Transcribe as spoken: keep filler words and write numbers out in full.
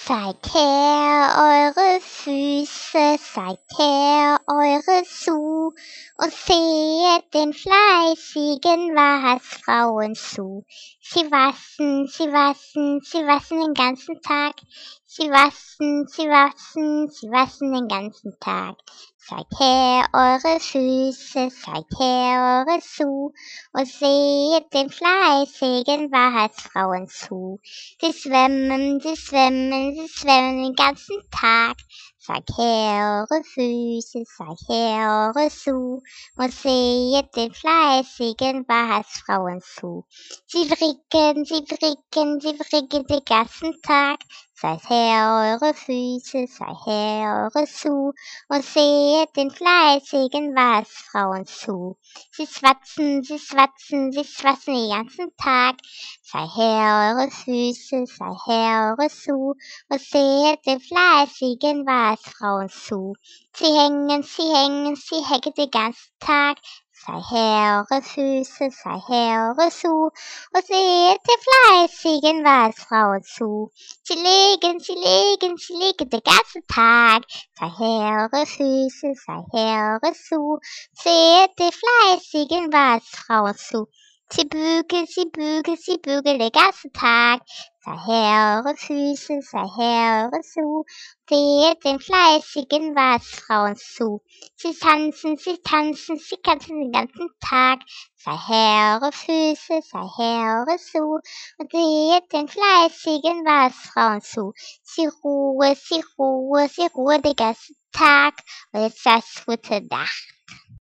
Zeigt her eure Füße, zeigt her eure Schuh und sehet den fleißigen Waschfrauen zu. Sie waschen, sie waschen, sie waschen den ganzen Tag. Sie waschen, sie waschen, sie waschen den ganzen Tag. Zeigt her eure Füße, zeigt her eure Schuh und sehet den fleißigen Waschfrauen zu. Sie schwimmen, sie schwimmen, sie schwimmen den ganzen Tag. Zeigt her eure Füße, zeigt her eure Schuh und sehet den fleißigen Waschfrauen zu. Sie fricken, sie fricken, sie fricken den ganzen Tag. Zeigt her eure Füße, zeigt her eure Schuh und sehet den fleißigen Waschfrauen zu. Sie schwatzen, sie schwatzen, sie schwatzen den ganzen Tag. Zeigt her eure Füße, zeigt her eure Schuh und sehet den fleißigen Waschfrauen zu. Sie hängen, sie hängen, sie hängen den ganzen Tag. Zeigt her eure Füße, zeigt her eure Schuh und sehet den fleißigen Waschfrauen zu. Sie legen, sie legen, sie legen den ganzen Tag. Zeigt her eure Füße, zeigt her eure Schuh, seht den fleißigen Waschfrauen zu. Sie bügeln, sie bügeln, sie bügeln den ganzen Tag. Zeigt her eure Füße, zeigt her eure Schuh, seht den fleißigen Waschfrauen zu. Sie tanzen, sie tanzen, sie tanzen den ganzen Tag. Zeigt her eure Füße, zeigt her eure Schuh und seht den fleißigen Waschfrauen zu. Sie ruhen, sie ruhen, sie ruhen den ganzen Tag und jetzt das gute Nacht.